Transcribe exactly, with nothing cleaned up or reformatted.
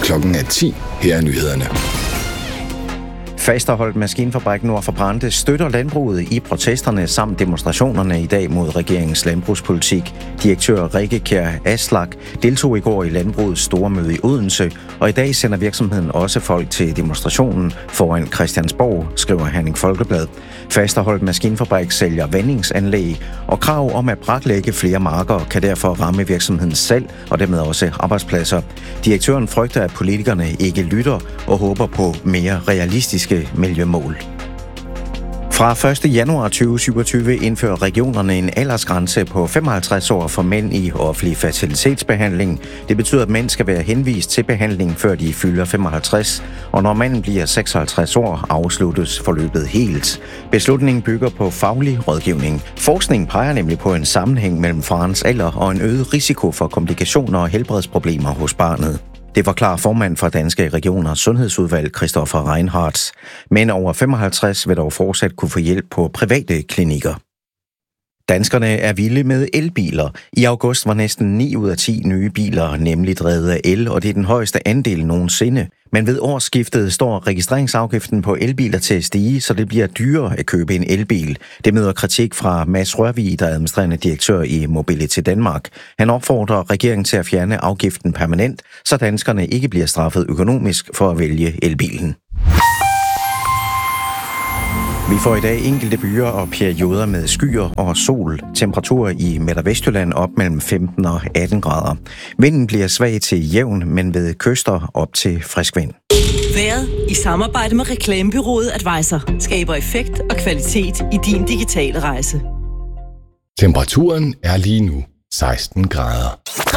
Klokken er ti. Her er nyhederne. Fasterholdt Maskinfabrik nord for Brande støtter landbruget i protesterne samt demonstrationerne i dag mod regeringens landbrugspolitik. Direktør Rikke Kjær Aslak deltog i går i landbrugets store møde i Odense, og i dag sender virksomheden også folk til demonstrationen foran Christiansborg, skriver Herning Folkeblad. Fasterholdt Maskinfabrik sælger vandingsanlæg, og krav om at braklægge flere marker kan derfor ramme virksomhedens salg og dermed også arbejdspladser. Direktøren frygter, at politikerne ikke lytter og håber på mere realistiske miljømål. Fra første januar tyve syvogtyve indfører regionerne en aldersgrænse på femoghalvtreds år for mænd i offentlig fertilitetsbehandling. Det betyder, at mænd skal være henvist til behandling, før de fylder femoghalvtreds, og når manden bliver seksoghalvtreds år, afsluttes forløbet helt. Beslutningen bygger på faglig rådgivning. Forskning peger nemlig på en sammenhæng mellem farens alder og en øget risiko for komplikationer og helbredsproblemer hos barnet. Det forklarer formand for Danske Regioners Sundhedsudvalg, Christoffer Reinhardt. Mænd over femoghalvtreds vil dog fortsat kunne få hjælp på private klinikker. Danskerne er vilde med elbiler. I august var næsten ni ud af ti nye biler nemlig drevet af el, og det er den højeste andel nogensinde. Men ved årsskiftet står registreringsafgiften på elbiler til at stige, så det bliver dyrere at købe en elbil. Det møder kritik fra Mads Rørvig, der er administrerende direktør i Mobility Danmark. Han opfordrer regeringen til at fjerne afgiften permanent, så danskerne ikke bliver straffet økonomisk for at vælge elbilen. Vi får i dag enkelte byer og perioder med skyer og sol. Temperaturer i Midt- og Vestjylland op mellem femten og atten grader. Vinden bliver svag til jævn, men ved kyster op til frisk vind. Vejret i samarbejde med reklamebureauet Advisor skaber effekt og kvalitet i din digitale rejse. Temperaturen er lige nu seksten grader.